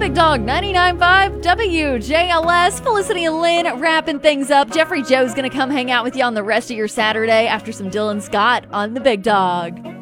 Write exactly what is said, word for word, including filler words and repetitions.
Big Dog ninety-nine point five W J L S. Felicity and Lynn wrapping things up. Jeffrey Joe's going to come hang out with you on the rest of your Saturday after some Dylan Scott on the Big Dog.